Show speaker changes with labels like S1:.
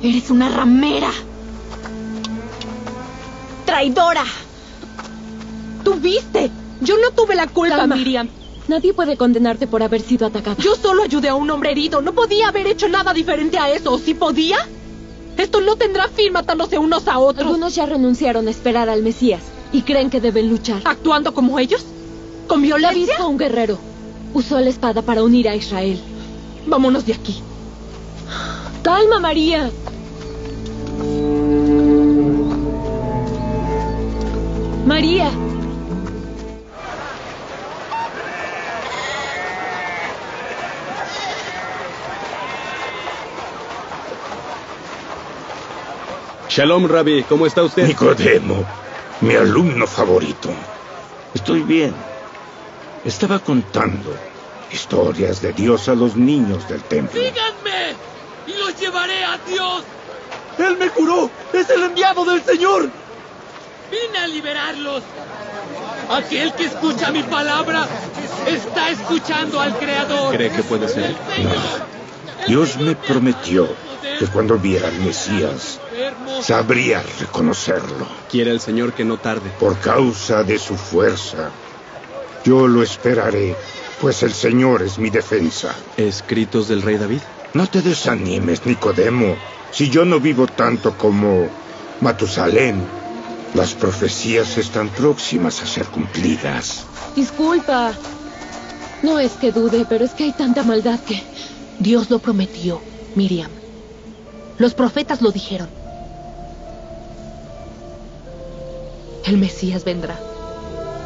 S1: Eres una ramera. ¡Traidora! ¡Tuviste! Yo no tuve la culpa,
S2: Calma.
S1: Miriam.
S2: Nadie puede condenarte por haber sido atacada.
S1: Yo solo ayudé a un hombre herido. No podía haber hecho nada diferente a eso. ¿O sí podía? Esto no tendrá fin matándose unos a otros.
S2: Algunos ya renunciaron a esperar al Mesías y creen que deben luchar.
S1: ¿Actuando como ellos? ¿Con
S2: David
S1: violencia?
S2: fue un guerrero. Usó la espada para unir a Israel.
S1: Vámonos de aquí.
S2: ¡Calma, María! María.
S3: Shalom, Rabbi. ¿Cómo está usted?
S4: Nicodemo, mi alumno favorito. Estoy bien. Estaba contando historias de Dios a los niños del templo.
S5: ¡Síganme! ¡Y los llevaré a Dios!
S3: ¡Él me curó! ¡Es el enviado del Señor!
S5: ¡Vine a liberarlos! Aquel que escucha mi palabra está escuchando al Creador.
S3: ¿Cree que puede ser?
S5: ¡El Señor!
S4: Dios me prometió que cuando viera al Mesías sabría reconocerlo.
S3: Quiere el Señor que no tarde.
S4: Por causa de su fuerza, yo lo esperaré, pues el Señor es mi defensa.
S3: ¿Escritos del rey David?
S4: No te desanimes, Nicodemo. Si yo no vivo tanto como Matusalén, las profecías están próximas a ser cumplidas.
S2: Disculpa. No es que dude, pero es que hay tanta maldad que...
S1: Dios lo prometió, Miriam. Los profetas lo dijeron. El Mesías vendrá.